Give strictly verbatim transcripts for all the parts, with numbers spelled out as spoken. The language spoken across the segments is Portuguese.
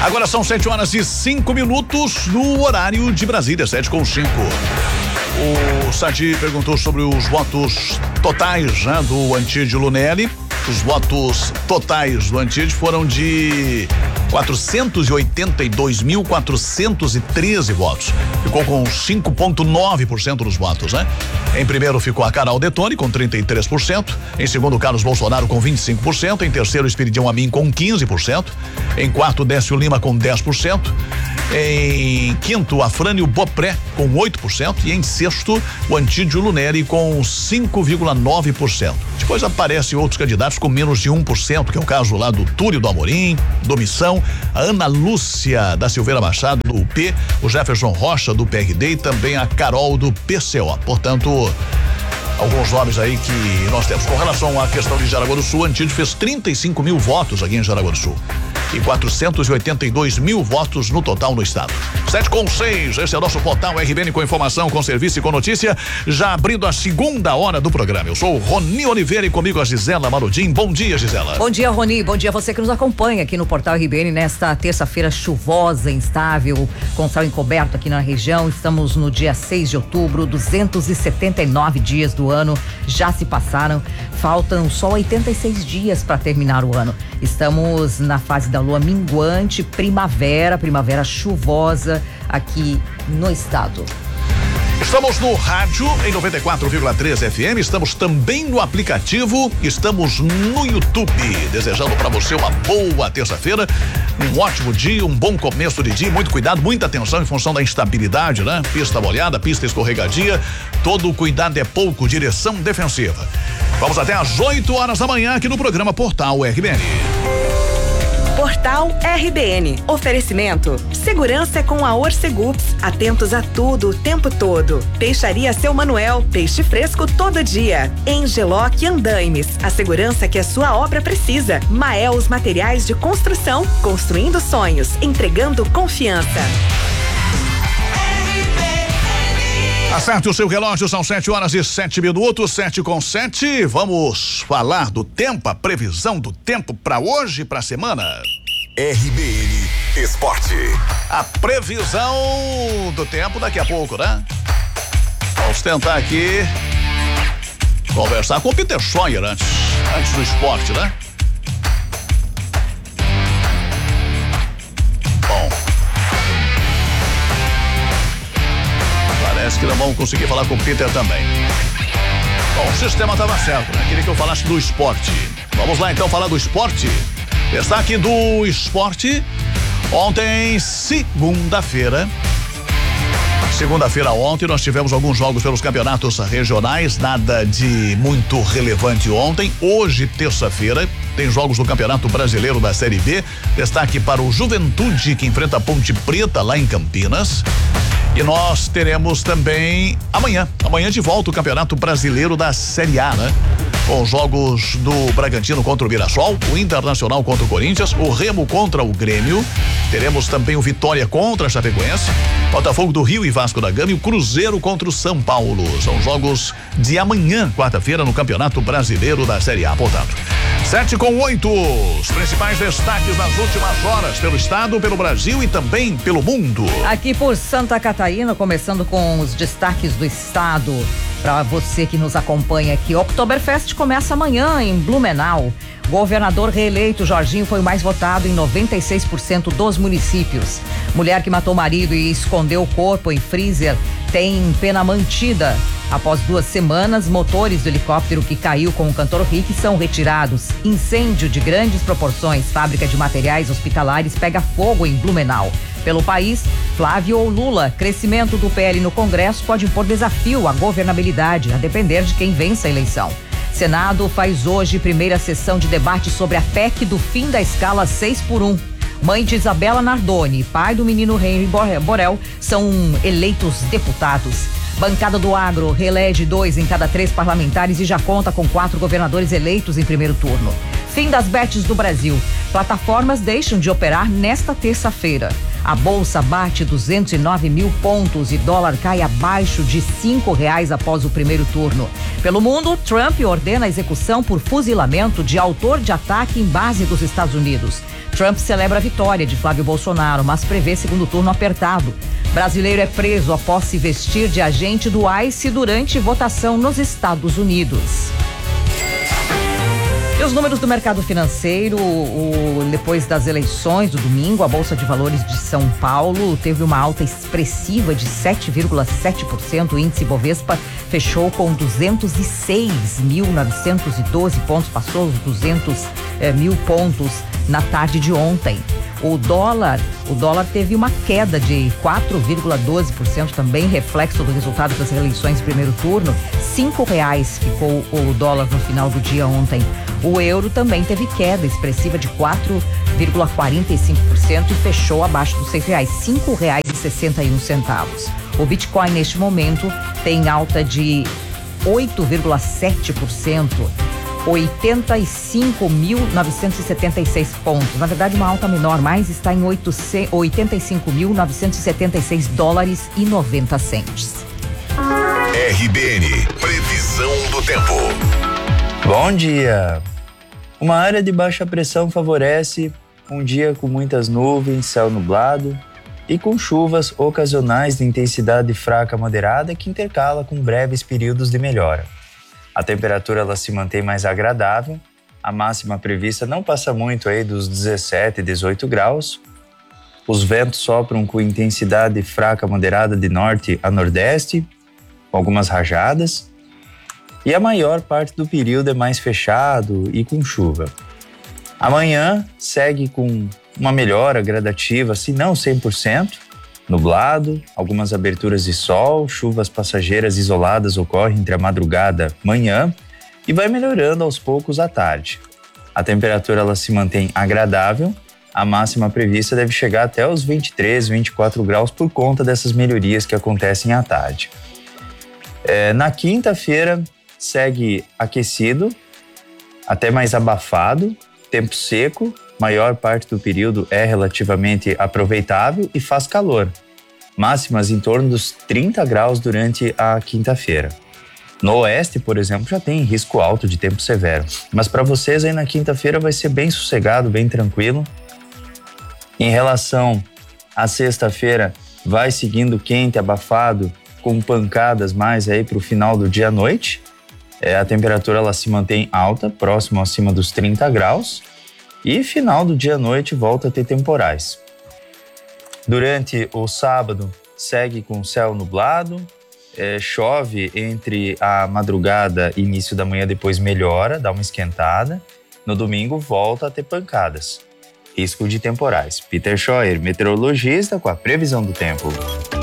Agora são sete horas e cinco minutos no horário de Brasília, sete com cinco. O Sadi perguntou sobre os votos totais, né, do Antídio Lunelli. Os votos totais do Antídio foram de quatrocentos e oitenta e dois mil, quatrocentos e treze votos. Ficou com cinco vírgula nove por cento dos votos, né? Em primeiro ficou a Carol Detoni com trinta e três por cento. Em segundo, Carlos Bolsonaro com vinte e cinco por cento. Em terceiro, Espiridião Amin com quinze por cento. Em quarto, Décio Lima com dez por cento. Em quinto, Afrânio Bopré com oito por cento. E em sexto, o Antídio Lunelli com cinco vírgula nove por cento. Depois aparecem outros candidatos com menos de um por cento, que é o caso lá do Túlio do Amorim, do Missão, a Ana Lúcia da Silveira Machado, do U P, o Jefferson Rocha, do P R D e também a Carol, do P C O. Portanto, alguns nomes aí que nós temos. Com relação à questão de Jaraguá do Sul, o Antídio fez trinta e cinco mil votos aqui em Jaraguá do Sul. E quatrocentos e oitenta e dois mil votos no total no estado. sete com seis, esse é o nosso portal R B N com informação, com serviço e com notícia, já abrindo a segunda hora do programa. Eu sou o Roni Oliveira e comigo a Gisela Marudim. Bom dia, Gisela. Bom dia, Roni. Bom dia a você que nos acompanha aqui no portal R B N nesta terça-feira chuvosa, instável, com céu encoberto aqui na região. Estamos no dia seis de outubro, duzentos e setenta e nove dias do ano já se passaram. Faltam só oitenta e seis dias para terminar o ano. Estamos na fase da lua minguante, primavera, primavera chuvosa aqui no estado. Estamos no rádio em noventa e quatro vírgula três F M, estamos também no aplicativo, estamos no YouTube. Desejando para você uma boa terça-feira, um ótimo dia, um bom começo de dia, muito cuidado, muita atenção em função da instabilidade, né? Pista molhada, pista escorregadia, todo cuidado é pouco, direção defensiva. Vamos até às oito horas da manhã aqui no programa Portal R B N. Portal R B N. Oferecimento. Segurança é com a Orcegups. Atentos a tudo o tempo todo. Peixaria Seu Manuel. Peixe fresco todo dia. Engeloc Andaimes. A segurança que a sua obra precisa. Maels Materiais de Construção. Construindo sonhos. Entregando confiança. Acerte o seu relógio, são sete horas e sete minutos, sete com sete. Vamos falar do tempo, a previsão do tempo para hoje e para a semana. R B N Esporte. A previsão do tempo daqui a pouco, né? Vamos tentar aqui conversar com o Peter Scheuer antes, antes do esporte, né? Bom. Parece que não vamos conseguir falar com o Peter também. Bom, o sistema estava certo, né? Queria que eu falasse do esporte. Vamos lá então falar do esporte. Destaque do esporte. Ontem, segunda-feira. Segunda-feira ontem nós tivemos alguns jogos pelos campeonatos regionais, nada de muito relevante ontem. Hoje, terça-feira, tem jogos do Campeonato Brasileiro da Série B. Destaque para o Juventude, que enfrenta a Ponte Preta lá em Campinas. E nós teremos também amanhã, amanhã de volta o Campeonato Brasileiro da Série A, né? Com jogos do Bragantino contra o Mirassol, o Internacional contra o Corinthians, o Remo contra o Grêmio. Teremos também o Vitória contra a Chapecoense, Botafogo do Rio e Vasco da Gama e o Cruzeiro contra o São Paulo. São jogos de amanhã, quarta-feira, no Campeonato Brasileiro da Série A, portanto. Sete com oito, os principais destaques nas últimas horas pelo estado, pelo Brasil e também pelo mundo. Aqui por Santa Catarina, começando com os destaques do estado. Para você que nos acompanha aqui, Oktoberfest começa amanhã em Blumenau. Governador reeleito Jorginho foi o mais votado em noventa e seis por cento dos municípios. Mulher que matou marido e escondeu o corpo em freezer tem pena mantida. Após duas semanas, motores do helicóptero que caiu com o cantor Rick são retirados. Incêndio de grandes proporções, fábrica de materiais hospitalares pega fogo em Blumenau. Pelo país, Flávio ou Lula, crescimento do P L no Congresso pode impor desafio à governabilidade, a depender de quem vença a eleição. Senado faz hoje primeira sessão de debate sobre a P E C do fim da escala seis por um. Mãe de Isabela Nardoni e pai do menino Henry Borel são eleitos deputados. Bancada do Agro reelege dois em cada três parlamentares e já conta com quatro governadores eleitos em primeiro turno. Fim das bets do Brasil. Plataformas deixam de operar nesta terça-feira. A bolsa bate duzentos e nove mil pontos e dólar cai abaixo de cinco reais após o primeiro turno. Pelo mundo, Trump ordena a execução por fuzilamento de autor de ataque em base dos Estados Unidos. Trump celebra a vitória de Flávio Bolsonaro, mas prevê segundo turno apertado. Brasileiro é preso após se vestir de agente do ICE durante votação nos Estados Unidos. E os números do mercado financeiro, o, depois das eleições do domingo, a Bolsa de Valores de São Paulo teve uma alta expressiva de sete vírgula sete por cento. O índice Bovespa fechou com duzentos e seis mil novecentos e doze pontos, passou os duzentos eh, mil pontos na tarde de ontem. O dólar, o dólar teve uma queda de quatro vírgula doze por cento, também reflexo do resultado das eleições de primeiro turno. Cinco reais ficou o dólar no final do dia ontem. O euro também teve queda expressiva de quatro vírgula quarenta e cinco por cento e fechou abaixo dos seis reais, cinco reais e sessenta e um centavos. O Bitcoin neste momento tem alta de oito vírgula sete por cento. oitenta e cinco mil novecentos e setenta e seis pontos. Na verdade, uma alta menor, mas está em oitenta e cinco mil novecentos e setenta e seis dólares e noventa centes. R B N, previsão do tempo. Bom dia. Uma área de baixa pressão favorece um dia com muitas nuvens, céu nublado e com chuvas ocasionais de intensidade fraca a moderada que intercala com breves períodos de melhora. A temperatura ela se mantém mais agradável, a máxima prevista não passa muito aí dos dezessete, dezoito graus. Os ventos sopram com intensidade fraca moderada de norte a nordeste, com algumas rajadas. E a maior parte do período é mais fechado e com chuva. Amanhã segue com uma melhora gradativa, se não cem por cento, nublado, algumas aberturas de sol, chuvas passageiras isoladas ocorrem entre a madrugada e manhã e vai melhorando aos poucos à tarde. A temperatura ela se mantém agradável, a máxima prevista deve chegar até os vinte e três, vinte e quatro graus por conta dessas melhorias que acontecem à tarde. É, na quinta-feira segue aquecido, até mais abafado, tempo seco, maior parte do período é relativamente aproveitável e faz calor. Máximas em torno dos trinta graus durante a quinta-feira. No oeste, por exemplo, já tem risco alto de tempo severo. Mas para vocês aí na quinta-feira vai ser bem sossegado, bem tranquilo. Em relação à sexta-feira, vai seguindo quente, abafado, com pancadas mais aí para o final do dia à noite. É, a temperatura ela se mantém alta, próximo acima dos trinta graus. E final do dia à noite volta a ter temporais. Durante o sábado segue com céu nublado, é, chove entre a madrugada e início da manhã, depois melhora, dá uma esquentada. No domingo volta a ter pancadas. Risco de temporais. Peter Scheuer, meteorologista, com a previsão do tempo.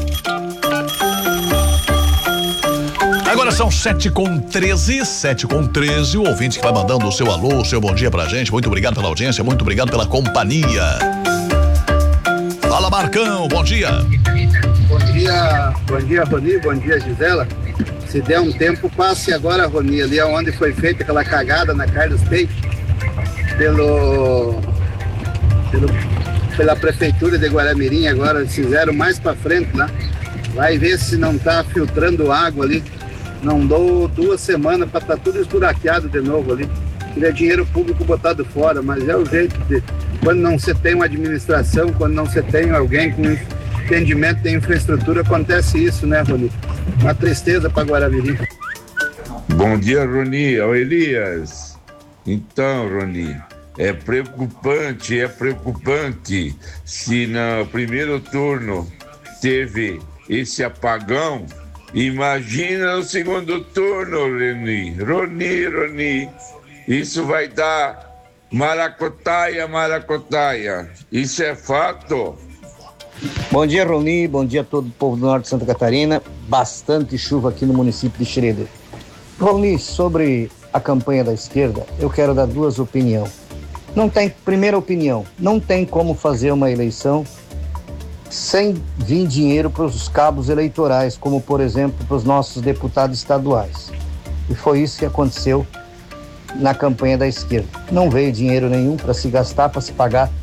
Agora são sete com treze, sete com treze, o ouvinte que vai mandando o seu alô, o seu bom dia pra gente. Muito obrigado pela audiência, muito obrigado pela companhia. Fala, Marcão, bom dia. Bom dia, bom dia, Roni, bom dia, Gisela. Se der um tempo, passe agora, Roni, ali onde foi feita aquela cagada na Carlos Peixe, pelo, pelo, pela prefeitura de Guaramirim, agora eles fizeram mais pra frente lá. Vai ver se não tá filtrando água ali. Não dou duas semanas para estar tá tudo esburaqueado de novo ali. Queria dinheiro público botado fora, mas é o jeito de... Quando não se tem uma administração, quando não se tem alguém com entendimento de infraestrutura, acontece isso, né, Roni? Uma tristeza para Guaramirim. Bom dia, Roni. Ô, Elias. Então, Roni, é preocupante, é preocupante se no primeiro turno teve esse apagão. Imagina no segundo turno, Roni. Roni, Roni. Isso vai dar maracutaia, maracutaia. Isso é fato. Bom dia, Roni. Bom dia a todo o povo do norte de Santa Catarina. Bastante chuva aqui no município de Schroeder. Roni, sobre a campanha da esquerda, eu quero dar duas opiniões. Não tem, primeira opinião, não tem como fazer uma eleição sem vir dinheiro para os cabos eleitorais, como, por exemplo, para os nossos deputados estaduais. E foi isso que aconteceu na campanha da esquerda. Não veio dinheiro nenhum para se gastar, para se pagar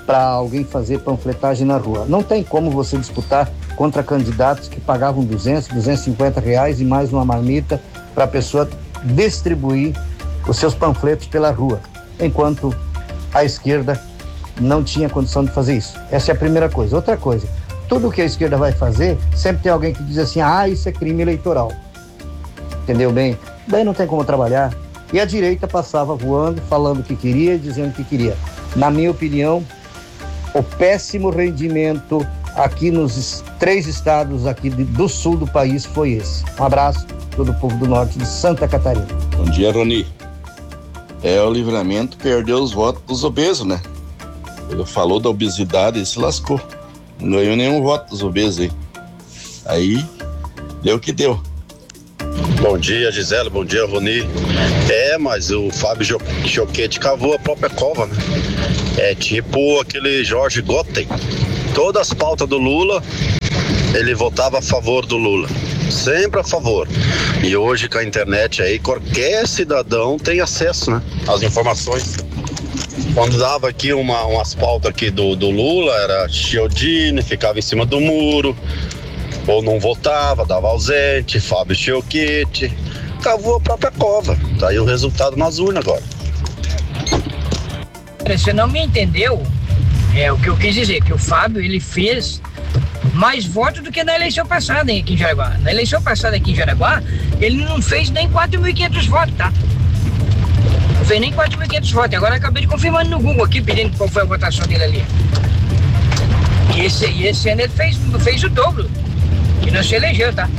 para alguém fazer panfletagem na rua. Não tem como você disputar contra candidatos que pagavam duzentos, duzentos e cinquenta reais e mais uma marmita para a pessoa distribuir os seus panfletos pela rua, enquanto a esquerda não tinha condição de fazer isso. Essa é a primeira coisa. Outra coisa, tudo que a esquerda vai fazer, sempre tem alguém que diz assim, ah, isso é crime eleitoral. Entendeu bem? Daí não tem como trabalhar. E a direita passava voando, falando o que queria e dizendo o que queria. Na minha opinião, o péssimo rendimento aqui nos três estados aqui do sul do país foi esse. Um abraço a todo o povo do norte de Santa Catarina. Bom dia, Roni. É, o Livramento perdeu os votos dos obesos, né? Ele falou da obesidade e se lascou. Não ganhou nenhum voto dos obesos aí. Aí, deu o que deu. Bom dia, Gisela, bom dia, Roni. É, mas o Fábio Choquete cavou a própria cova, né? É tipo aquele Jorge Gotten. Todas as pautas do Lula, ele votava a favor do Lula. Sempre a favor. E hoje com a internet aí, qualquer cidadão tem acesso, né, às informações. Quando dava aqui uma, umas pautas aqui do, do Lula, era Chiodini, ficava em cima do muro, ou não votava, dava ausente, Fábio Choquete, cavou a própria cova. Tá aí o resultado nas urnas agora. Você não me entendeu? É o que eu quis dizer, que o Fábio, ele fez mais votos do que na eleição passada aqui em Jaraguá. Na eleição passada aqui em Jaraguá, ele não fez nem quatro mil e quinhentos votos, tá? Não fez nem quatro mil e quinhentos votos. Agora eu acabei de confirmar no Google aqui, pedindo qual foi a votação dele ali. E esse, e esse ano ele fez, fez o dobro. E não se elegeu, tá?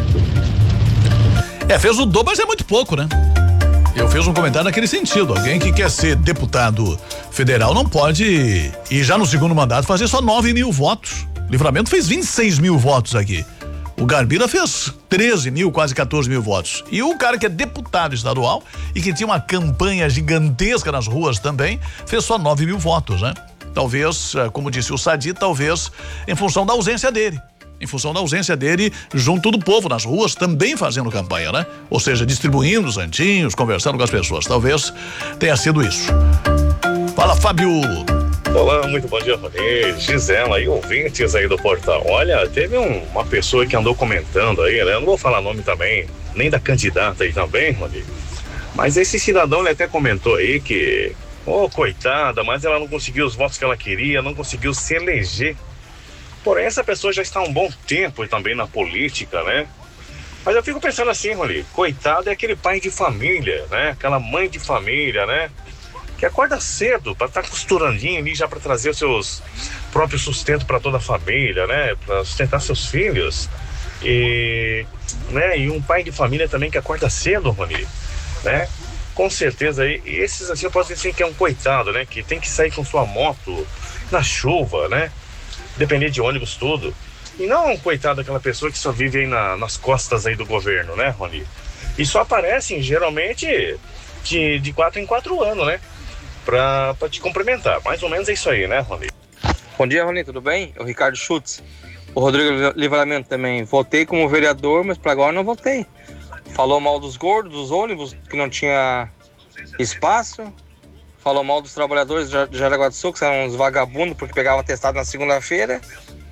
É, fez o dobro, mas é muito pouco, né? Eu fiz um comentário naquele sentido. Alguém que quer ser deputado federal não pode ir já no segundo mandato fazer só nove mil votos. Livramento fez vinte e seis mil votos aqui. O Garbira fez treze mil, quase quatorze mil votos. E o cara que é deputado estadual e que tinha uma campanha gigantesca nas ruas também, fez só nove mil votos, né? Talvez, como disse o Sadi, talvez em função da ausência dele. Em função da ausência dele, junto do povo nas ruas, também fazendo campanha, né? Ou seja, distribuindo os santinhos, conversando com as pessoas. Talvez tenha sido isso. Fala, Fábio. Olá, muito bom dia, Rony, Gisela e ouvintes aí do portal. Olha, teve um, uma pessoa que andou comentando aí, né? Eu não vou falar nome também, nem da candidata aí também, Rony. Mas esse cidadão, ele até comentou aí que, ô, oh, coitada, mas ela não conseguiu os votos que ela queria, não conseguiu se eleger. Porém, essa pessoa já está há um bom tempo também na política, né? Mas eu fico pensando assim, Rony, coitado é aquele pai de família, né? Aquela mãe de família, né? Que acorda cedo para estar tá costurandinho ali já para trazer os seus próprios sustento para toda a família, né? Para sustentar seus filhos. E, né? E um pai de família também que acorda cedo, Rony, né? Com certeza aí, esses assim eu posso dizer que é um coitado, né? Que tem que sair com sua moto na chuva, né? Depender de ônibus, tudo. E não, coitado daquela pessoa que só vive aí na, nas costas aí do governo, né, Rony? E só aparecem, geralmente, de, de quatro em quatro anos, né? Pra, pra te cumprimentar. Mais ou menos é isso aí, né, Rony? Bom dia, Rony, tudo bem? É o Ricardo Schutz. O Rodrigo Livramento também. Votei como vereador, mas pra agora não votei. Falou mal dos gordos, dos ônibus, que não tinha espaço. Falou mal dos trabalhadores de Jaraguá do Sul, que eram uns vagabundos porque pegavam atestado na segunda-feira.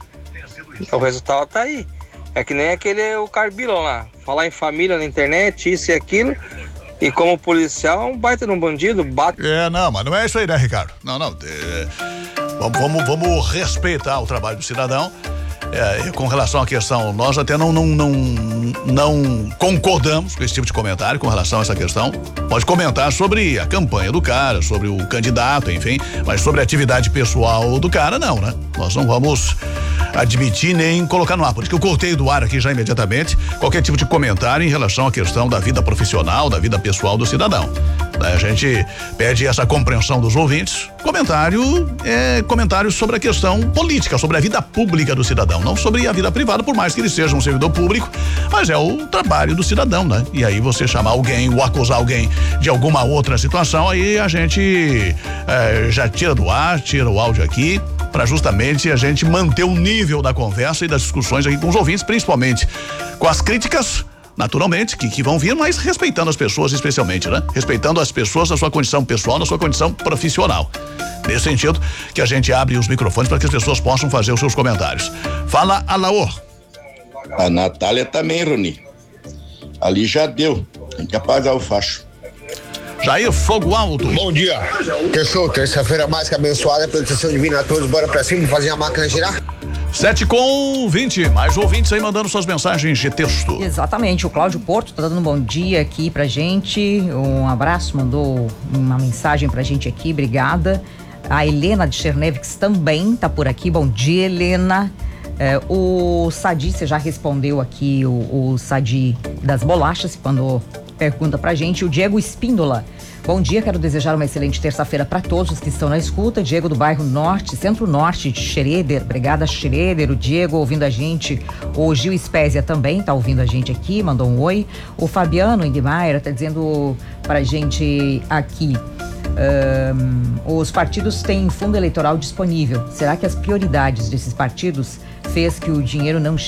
O resultado tá aí. É que nem aquele, o Carbilon lá. Falar em família na internet, isso e aquilo. E como policial, um baita num bandido, bate. É, não, mas não é isso aí, né, Ricardo? Não, não. É, vamos, vamos, vamos respeitar o trabalho do cidadão. É, com relação à questão, nós até não, não, não, não concordamos com esse tipo de comentário com relação a essa questão. Pode comentar sobre a campanha do cara, sobre o candidato, enfim, mas sobre a atividade pessoal do cara, não, né? Nós não vamos admitir nem colocar no ar. Por isso que eu cortei do ar aqui já imediatamente qualquer tipo de comentário em relação à questão da vida profissional, da vida pessoal do cidadão. A gente pede essa compreensão dos ouvintes. Comentário é comentário sobre a questão política, sobre a vida pública do cidadão, não sobre a vida privada, por mais que ele seja um servidor público, mas é o trabalho do cidadão, né? E aí você chamar alguém ou acusar alguém de alguma outra situação, aí a gente é, já tira do ar, tira o áudio aqui, para justamente a gente manter o nível da conversa e das discussões aqui com os ouvintes, principalmente com as críticas. naturalmente, que, que vão vir, mas respeitando as pessoas especialmente, né? Respeitando as pessoas na sua condição pessoal, na sua condição profissional. Nesse sentido que a gente abre os microfones para que as pessoas possam fazer os seus comentários. Fala, Alaor. A Natália também, Rony. Ali já deu. Tem que apagar o facho. Jair Fogo Alto. Bom dia. Terçou, terça-feira mais que abençoada, proteção divina a todos. Bora pra cima fazer a máquina girar? sete com vinte. Mais ouvintes aí mandando suas mensagens de texto. Exatamente. O Cláudio Porto tá dando um bom dia aqui pra gente. Um abraço, mandou uma mensagem pra gente aqui. Obrigada. A Helena de Chernevics também tá por aqui. Bom dia, Helena. É, o Sadi, você já respondeu aqui, o, o Sadi das bolachas, mandou pergunta pra gente. O Diego Espíndola. Bom dia, quero desejar uma excelente terça-feira para todos que estão na escuta. Diego do bairro Norte, Centro-Norte de Schroeder. Obrigada, Schroeder. O Diego ouvindo a gente. O Gil Espésia também tá ouvindo a gente aqui, mandou um oi. O Fabiano Ingmayer tá dizendo pra gente aqui. Um, os partidos têm fundo eleitoral disponível. Será que as prioridades desses partidos fez que o dinheiro não